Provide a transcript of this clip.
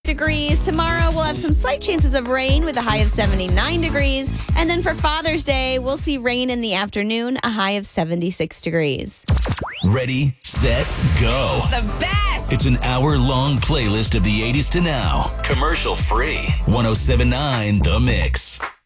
degrees. Tomorrow, we'll have some slight chances of rain with a high of 79 degrees. And then for Father's Day, we'll see rain in the afternoon, a high of 76 degrees. Ready, set, go. The best! It's an hour-long playlist of the 80s to now. Commercial free. 107.9 The Mix.